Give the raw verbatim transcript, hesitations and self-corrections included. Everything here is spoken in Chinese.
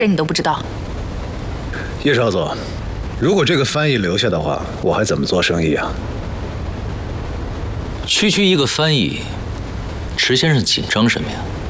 这你都不知道？ 叶少佐，如果这个翻译留下的话，我还怎么做生意啊？ 区区一个翻译，池先生紧张什么呀？